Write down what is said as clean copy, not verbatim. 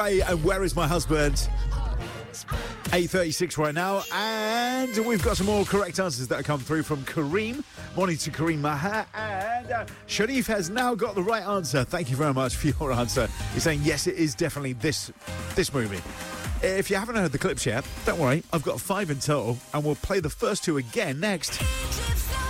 Hey, and where is my husband? 8:36 right now, and we've got some more correct answers that have come through from Kareem. Morning to Kareem Maha, and Sharif has now got the right answer. Thank you very much for your answer. He's saying yes, it is definitely this movie. If you haven't heard the clips yet, don't worry, I've got 5 in total, and we'll play the first 2 again next.